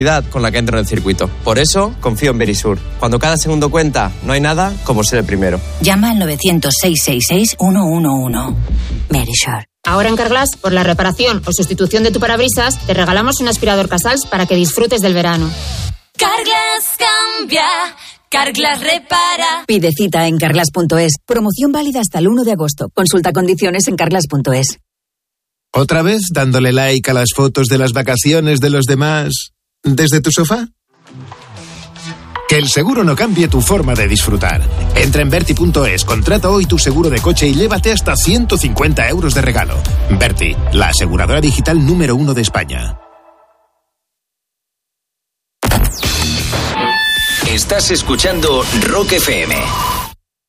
con la que entro en el circuito. Por eso confío en Verisur. Cuando cada segundo cuenta, no hay nada como ser el primero. Llama al 900-666-111. Verisur. Ahora en Carglass, por la reparación o sustitución de tu parabrisas, te regalamos un aspirador Casals para que disfrutes del verano. Carglass cambia, Carglass repara. Pide cita en carglass.es. Promoción válida hasta el 1 de agosto. Consulta condiciones en carglass.es. ¿Otra vez dándole like a las fotos de las vacaciones de los demás desde tu sofá? Que el seguro no cambie tu forma de disfrutar. Entra en Verti.es, contrata hoy tu seguro de coche y llévate hasta 150 euros de regalo. Verti, la aseguradora digital número 1 de España. Estás escuchando Rock FM.